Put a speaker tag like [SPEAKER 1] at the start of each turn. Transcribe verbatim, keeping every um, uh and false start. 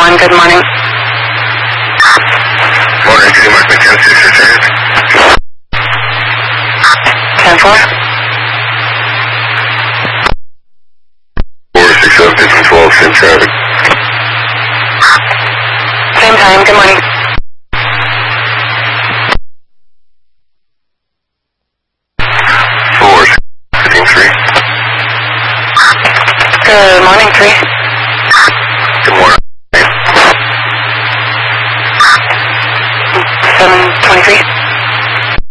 [SPEAKER 1] one, good morning.
[SPEAKER 2] Morning, can you mark me ten six for traffic?
[SPEAKER 1] ten four.
[SPEAKER 2] four six seven fifteen twelve, same traffic.
[SPEAKER 1] Same time, good morning.
[SPEAKER 2] four fifteen three.
[SPEAKER 1] Good morning, three.
[SPEAKER 2] Good morning.
[SPEAKER 1] seven twenty-three.